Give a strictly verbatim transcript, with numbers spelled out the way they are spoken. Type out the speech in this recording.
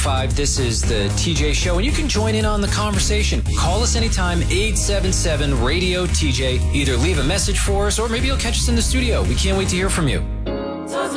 five. This is the T J Show, and you can join in on the conversation. Call us anytime, eight seven seven, radio T J. Either leave a message for us, or maybe you'll catch us in the studio. We can't wait to hear from you.